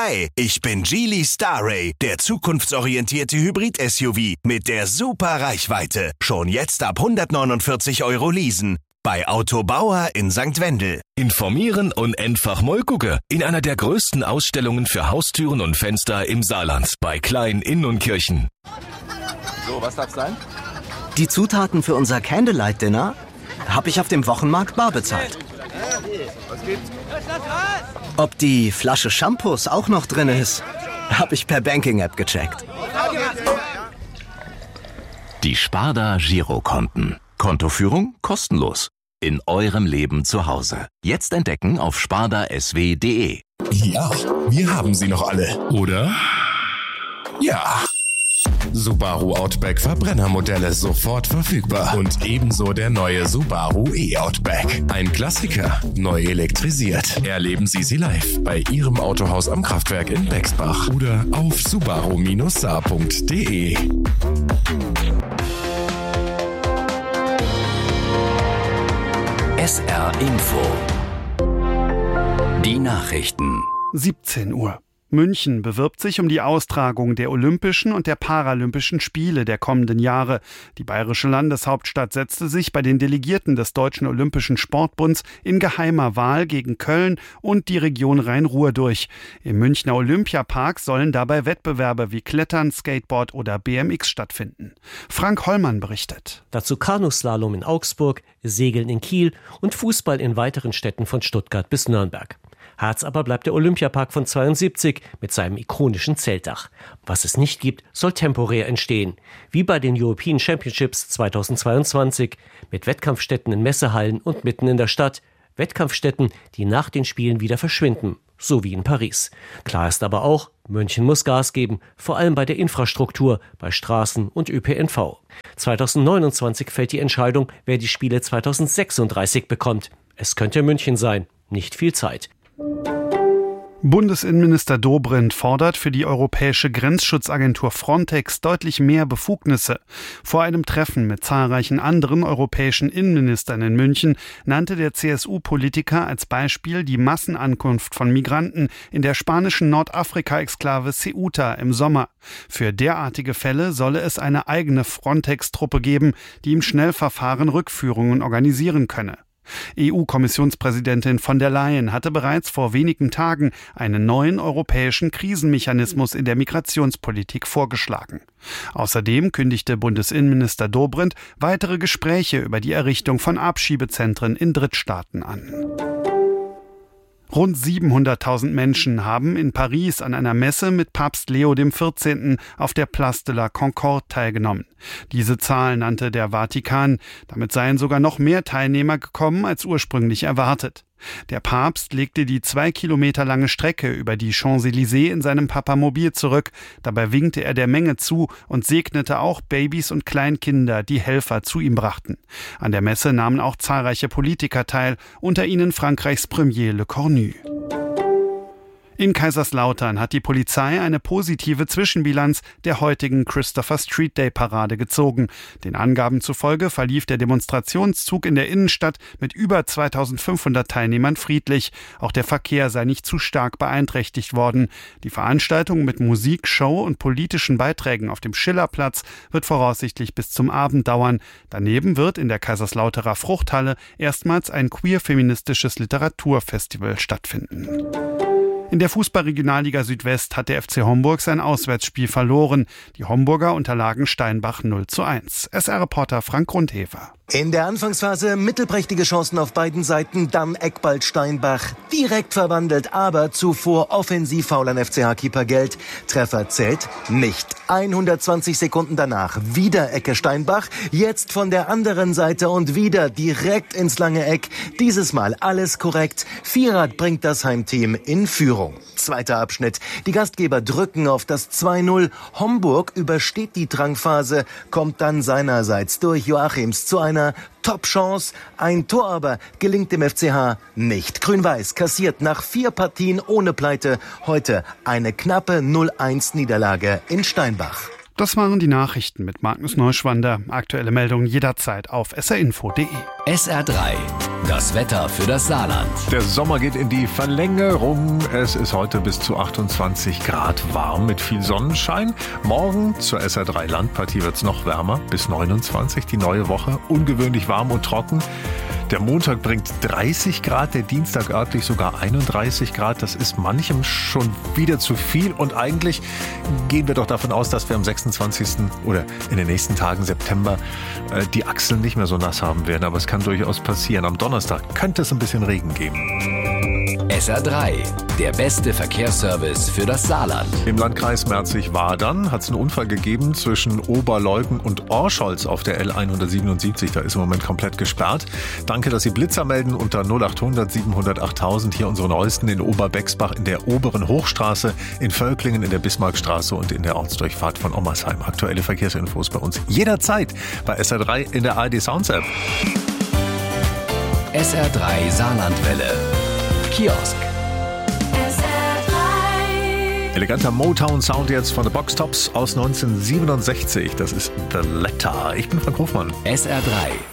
Hi, ich bin Geely Starray, der zukunftsorientierte Hybrid-SUV mit der super Reichweite. Schon jetzt ab 149 € leasen. Bei Autobauer in St. Wendel. Informieren und einfach mal gucken. In einer der größten Ausstellungen für Haustüren und Fenster im Saarland. Bei Klein Inn und Kirchen. So, was darf's sein? Die Zutaten für unser Candlelight-Dinner habe ich auf dem Wochenmarkt bar bezahlt. Was gibt's? Ob die Flasche Shampoos auch noch drin ist, habe ich per Banking-App gecheckt. Die Sparda Girokonten. Kontoführung kostenlos. In eurem Leben zu Hause. Jetzt entdecken auf spardasw.de. Ja, wir haben sie noch alle, oder? Ja. Subaru Outback Verbrennermodelle sofort verfügbar. Und ebenso der neue Subaru E-Outback. Ein Klassiker, neu elektrisiert. Erleben Sie sie live bei Ihrem Autohaus am Kraftwerk in Bexbach oder auf subaru-saar.de. SR Info. Die Nachrichten. 17 Uhr. München bewirbt sich um die Austragung der Olympischen und der Paralympischen Spiele der kommenden Jahre. Die bayerische Landeshauptstadt setzte sich bei den Delegierten des Deutschen Olympischen Sportbunds in geheimer Wahl gegen Köln und die Region Rhein-Ruhr durch. Im Münchner Olympiapark sollen dabei Wettbewerbe wie Klettern, Skateboard oder BMX stattfinden. Frank Hollmann berichtet. Dazu Kanuslalom in Augsburg, Segeln in Kiel und Fußball in weiteren Städten von Stuttgart bis Nürnberg. Herz aber bleibt der Olympiapark von 72 mit seinem ikonischen Zeltdach. Was es nicht gibt, soll temporär entstehen. Wie bei den European Championships 2022 mit Wettkampfstätten in Messehallen und mitten in der Stadt. Wettkampfstätten, die nach den Spielen wieder verschwinden. So wie in Paris. Klar ist aber auch, München muss Gas geben, vor allem bei der Infrastruktur, bei Straßen und ÖPNV. 2029 fällt die Entscheidung, wer die Spiele 2036 bekommt. Es könnte München sein. Nicht viel Zeit. Bundesinnenminister Dobrindt fordert für die europäische Grenzschutzagentur Frontex deutlich mehr Befugnisse. Vor einem Treffen mit zahlreichen anderen europäischen Innenministern in München nannte der CSU-Politiker als Beispiel die Massenankunft von Migranten in der spanischen Nordafrika-Exklave Ceuta im Sommer. Für derartige Fälle solle es eine eigene Frontex-Truppe geben, die im Schnellverfahren Rückführungen organisieren könne. EU-Kommissionspräsidentin von der Leyen hatte bereits vor wenigen Tagen einen neuen europäischen Krisenmechanismus in der Migrationspolitik vorgeschlagen. Außerdem kündigte Bundesinnenminister Dobrindt weitere Gespräche über die Errichtung von Abschiebezentren in Drittstaaten an. Rund 700.000 Menschen haben in Paris an einer Messe mit Papst Leo XIV. Auf der Place de la Concorde teilgenommen. Diese Zahl nannte der Vatikan. Damit seien sogar noch mehr Teilnehmer gekommen als ursprünglich erwartet. Der Papst legte die 2 Kilometer lange Strecke über die Champs-Élysées in seinem Papamobil zurück. Dabei winkte er der Menge zu und segnete auch Babys und Kleinkinder, die Helfer zu ihm brachten. An der Messe nahmen auch zahlreiche Politiker teil, unter ihnen Frankreichs Premier Le Cornu. In Kaiserslautern hat die Polizei eine positive Zwischenbilanz der heutigen Christopher Street Day Parade gezogen. Den Angaben zufolge verlief der Demonstrationszug in der Innenstadt mit über 2500 Teilnehmern friedlich. Auch der Verkehr sei nicht zu stark beeinträchtigt worden. Die Veranstaltung mit Musik, Show und politischen Beiträgen auf dem Schillerplatz wird voraussichtlich bis zum Abend dauern. Daneben wird in der Kaiserslauterer Fruchthalle erstmals ein queer-feministisches Literaturfestival stattfinden. In der Fußball-Regionalliga Südwest hat der FC Homburg sein Auswärtsspiel verloren. Die Homburger unterlagen Steinbach 0:1. SR-Reporter Frank Grundhefer. In der Anfangsphase mittelprächtige Chancen auf beiden Seiten, dann Eckball Steinbach. Direkt verwandelt, aber zuvor offensiv faul an FCH-Keeper Geld. Treffer zählt nicht. 120 Sekunden danach wieder Ecke Steinbach. Jetzt von der anderen Seite und wieder direkt ins lange Eck. Dieses Mal alles korrekt. Vierrad bringt das Heimteam in Führung. Zweiter Abschnitt. Die Gastgeber drücken auf das 2:0. Homburg übersteht die Drangphase, kommt dann seinerseits durch Joachims zu einer Top-Chance. Ein Tor aber gelingt dem FCH nicht. Grün-Weiß kassiert nach 4 Partien ohne Pleite heute eine knappe 0:1 Niederlage in Steinbach. Das waren die Nachrichten mit Magnus Neuschwander. Aktuelle Meldungen jederzeit auf srinfo.de. SR3, das Wetter für das Saarland. Der Sommer geht in die Verlängerung. Es ist heute bis zu 28 Grad warm mit viel Sonnenschein. Morgen zur SR3 Landpartie wird es noch wärmer, bis 29. Die neue Woche ungewöhnlich warm und trocken. Der Montag bringt 30 Grad, der Dienstag örtlich sogar 31 Grad. Das ist manchem schon wieder zu viel. Und eigentlich gehen wir doch davon aus, dass wir am 26. oder in den nächsten Tagen September die Achseln nicht mehr so nass haben werden. Aber es kann durchaus passieren. Am Donnerstag könnte es ein bisschen Regen geben. SR3, der beste Verkehrsservice für das Saarland. Im Landkreis Merzig-Wadern hat es einen Unfall gegeben zwischen Oberleuten und Orscholz auf der L177. Da ist im Moment komplett gesperrt. Danke, dass Sie Blitzer melden unter 0800 700 8000. Hier unsere neuesten in Oberbexbach in der oberen Hochstraße, in Völklingen in der Bismarckstraße und in der Ortsdurchfahrt von Ommersheim. Aktuelle Verkehrsinfos bei uns jederzeit bei SR3 in der ARD Sounds App. SR3 Saarlandwelle. Kiosk. Eleganter Motown-Sound jetzt von The Box Tops aus 1967. Das ist The Letter. Ich bin Frank Hofmann. SR3.